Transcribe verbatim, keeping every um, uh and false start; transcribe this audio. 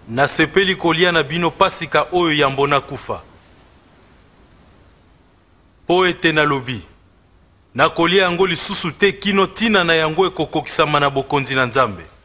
Nasepeli kolia na bino pasika oyo yambo na kufa. Po ete nalobi na kolia yango lisusu te kino tina na yango ekokokisama na bokonzi na Nzambe.